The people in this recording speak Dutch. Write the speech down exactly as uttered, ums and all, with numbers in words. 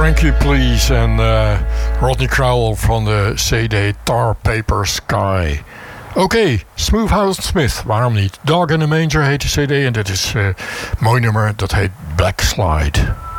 Frankie Please en uh, Rodney Crowell van de C D Tar Paper Sky. Oké, okay, Smoothhouse Smith, waarom niet? Dog in a Manger heet de C D en dit is een uh, mooi nummer, dat heet Black Slide.